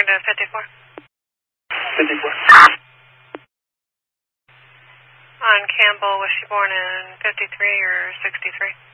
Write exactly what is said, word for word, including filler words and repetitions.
return to fifty-four. fifty-four. On Campbell, was she born in fifty-three or sixty-three?